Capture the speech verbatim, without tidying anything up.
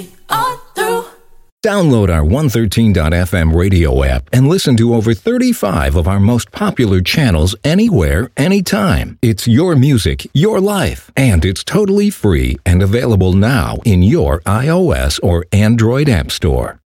all through. Download our one thirteen dot f m radio app and listen to over thirty-five of our most popular channels anywhere, anytime. It's your music, your life, and it's totally free and available now in your iOS or Android app store.